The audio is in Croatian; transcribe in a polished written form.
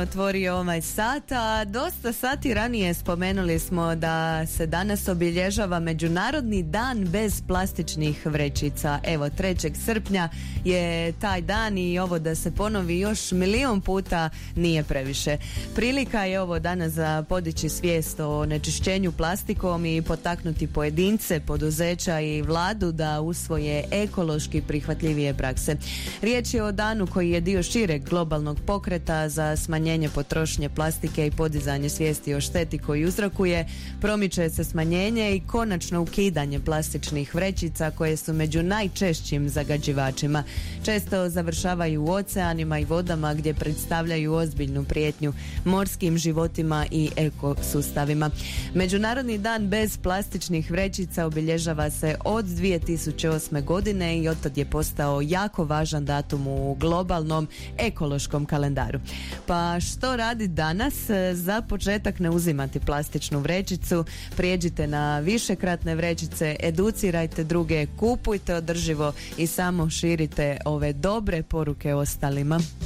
otvorio ovaj sat, a dosta sati ranije spomenuli smo da se danas obilježava Međunarodni dan bez plastičnih vrećica. Evo, 3. srpnja je taj dan i ovo da se ponovi još milion puta nije previše. Prilika je ovo danas za podići svijest o onečišćenju plastikom i potaknuti pojedince, poduzeća i vladu da usvoje ekološki prihvatljivije prakse. Riječ je o danu koji je dio šireg globalnog pokreta za smanjenje potrošnje plastike i podizanje svijesti o šteti koju uzrokuje. Promiče se smanjenje i konačno ukidanje plastičnih vrećica koje su među najčešćim zagađivačima. Često završavaju u oceanima i vodama gdje predstavljaju ozbiljnu prijetnju morskim životima i ekosustavima. Međunarodni dan bez plastičnih vrećica obilježava se od 2008. godine i otad je postao jako važan datum u globalnom ekološkom kalendaru. Pa što radi danas? Za početak ne uzimati plastičnu vrećicu, prijeđite na višekratne vrećice, educirajte druge, kupujte održivo i samo širite ove dobre poruke ostalima.